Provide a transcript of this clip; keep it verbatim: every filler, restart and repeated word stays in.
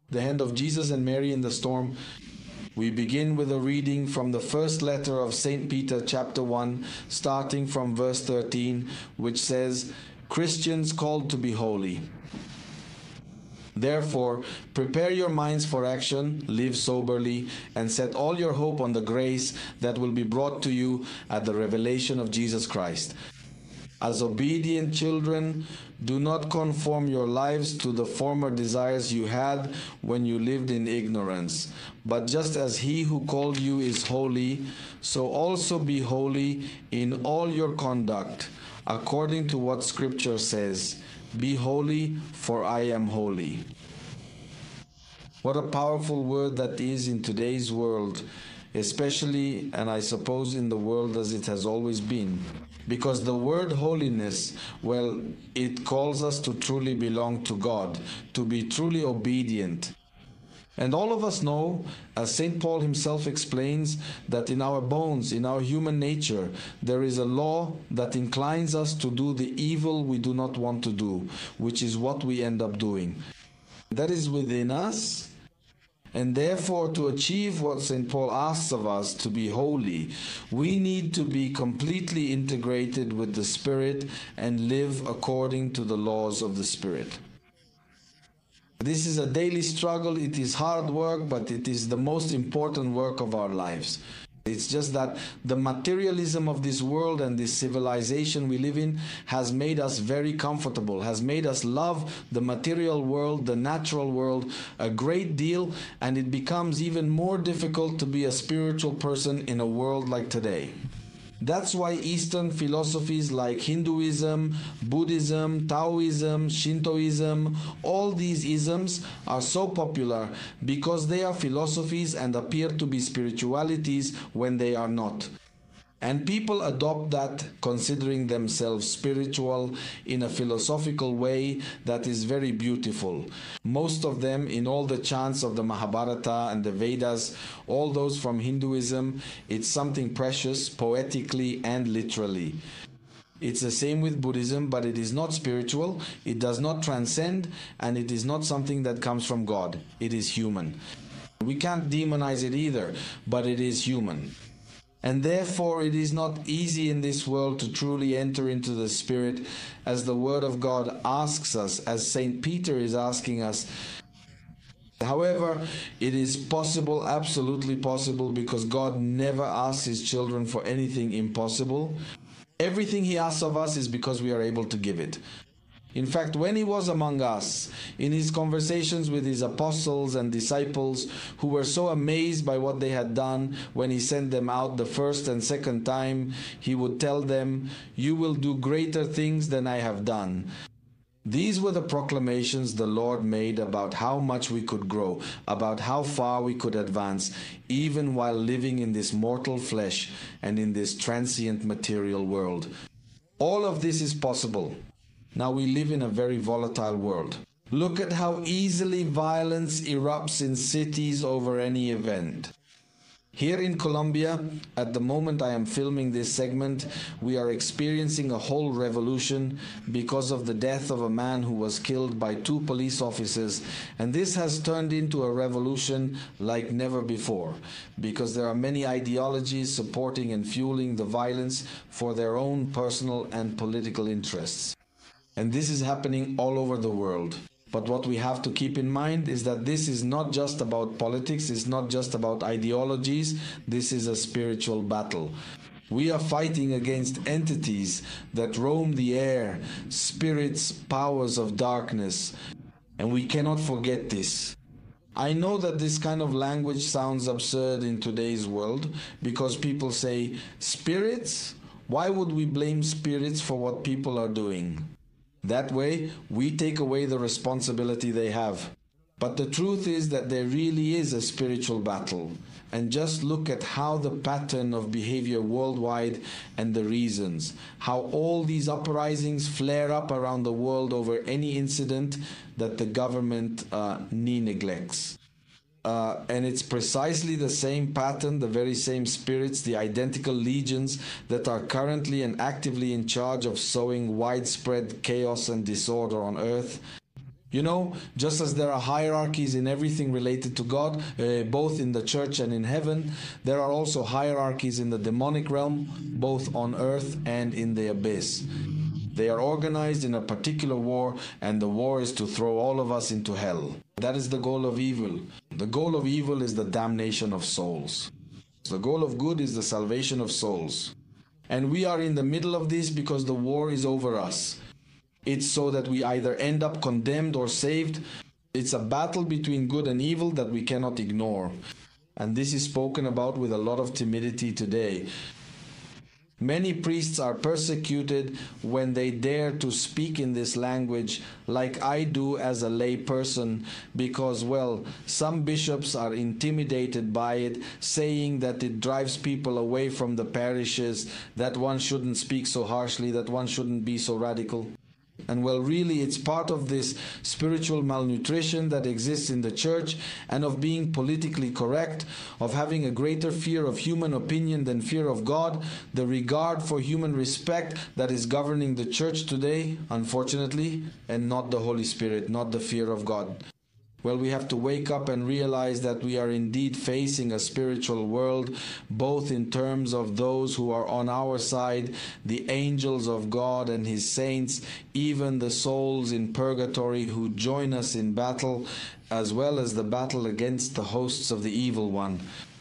The hand of Jesus and Mary in the storm. We begin with a reading from the first letter of Saint Peter, chapter one, starting from verse thirteen, which says, Christians called to be holy. Therefore, prepare your minds for action, live soberly, and set all your hope on the grace that will be brought to you at the revelation of Jesus Christ. As obedient children, do not conform your lives to the former desires you had when you lived in ignorance. But just as he who called you is holy, so also be holy in all your conduct, according to what Scripture says, be holy, for I am holy. What a powerful word that is in today's world, especially, and I suppose in the world as it has always been. Because the word holiness, well, it calls us to truly belong to God, to be truly obedient. And all of us know, as Saint Paul himself explains, that in our bones, in our human nature, there is a law that inclines us to do the evil we do not want to do, which is what we end up doing. That is within us. And therefore, to achieve what Saint Paul asks of us, to be holy, we need to be completely integrated with the Spirit and live according to the laws of the Spirit. This is a daily struggle. It is hard work, but it is the most important work of our lives. It's just that the materialism of this world and this civilization we live in has made us very comfortable, has made us love the material world, the natural world, a great deal, and it becomes even more difficult to be a spiritual person in a world like today. That's why Eastern philosophies like Hinduism, Buddhism, Taoism, Shintoism, all these isms are so popular because they are philosophies and appear to be spiritualities when they are not. And people adopt that, considering themselves spiritual in a philosophical way that is very beautiful. Most of them, in all the chants of the Mahabharata and the Vedas, all those from Hinduism, it's something precious, poetically and literally. It's the same with Buddhism, but it is not spiritual, it does not transcend, and it is not something that comes from God. It is human. We can't demonize it either, but it is human. And therefore it is not easy in this world to truly enter into the Spirit, as the Word of God asks us, as Saint Peter is asking us. However, it is possible, absolutely possible, because God never asks His children for anything impossible. Everything He asks of us is because we are able to give it. In fact, when He was among us, in His conversations with His apostles and disciples, who were so amazed by what they had done when He sent them out the first and second time, He would tell them, "You will do greater things than I have done." These were the proclamations the Lord made about how much we could grow, about how far we could advance, even while living in this mortal flesh and in this transient material world. All of this is possible. Now we live in a very volatile world. Look at how easily violence erupts in cities over any event. Here in Colombia, at the moment I am filming this segment, we are experiencing a whole revolution because of the death of a man who was killed by two police officers. And this has turned into a revolution like never before, because there are many ideologies supporting and fueling the violence for their own personal and political interests. And this is happening all over the world. But what we have to keep in mind is that this is not just about politics, it's not just about ideologies, this is a spiritual battle. We are fighting against entities that roam the air, spirits, powers of darkness, and we cannot forget this. I know that this kind of language sounds absurd in today's world, because people say, spirits? Why would we blame spirits for what people are doing? That way, we take away the responsibility they have. But the truth is that there really is a spiritual battle. And just look at how the pattern of behavior worldwide and the reasons, how all these uprisings flare up around the world over any incident that the government uh, knee neglects. Uh, and it's precisely the same pattern, the very same spirits, the identical legions that are currently and actively in charge of sowing widespread chaos and disorder on earth. You know, just as there are hierarchies in everything related to God, uh, both in the church and in heaven, there are also hierarchies in the demonic realm, both on earth and in the abyss. They are organized in a particular war, and the war is to throw all of us into hell. That is the goal of evil. The goal of evil is the damnation of souls. The goal of good is the salvation of souls. And we are in the middle of this because the war is over us. It's so that we either end up condemned or saved. It's a battle between good and evil that we cannot ignore. And this is spoken about with a lot of timidity today. Many priests are persecuted when they dare to speak in this language like I do as a lay person, because, well, some bishops are intimidated by it, saying that it drives people away from the parishes, that one shouldn't speak so harshly, that one shouldn't be so radical. And well, really, it's part of this spiritual malnutrition that exists in the church, and of being politically correct, of having a greater fear of human opinion than fear of God, the regard for human respect that is governing the church today, unfortunately, and not the Holy Spirit, not the fear of God. Well, we have to wake up and realize that we are indeed facing a spiritual world, both in terms of those who are on our side, the angels of God and His saints, even the souls in purgatory who join us in battle, as well as the battle against the hosts of the evil one.